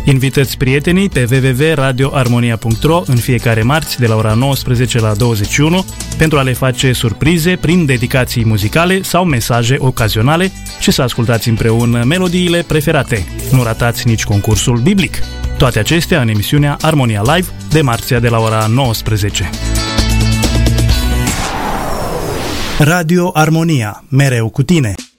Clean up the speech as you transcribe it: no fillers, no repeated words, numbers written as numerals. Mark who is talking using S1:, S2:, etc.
S1: Invitați prietenii pe www.radioarmonia.ro în fiecare marți de la ora 19 la 21 pentru a le face surprize prin dedicații muzicale sau mesaje ocazionale și să ascultați împreună melodiile preferate. Nu ratați nici concursul biblic. Toate acestea în emisiunea Armonia Live de marțea de la ora 19. Radio Armonia, mereu cu tine.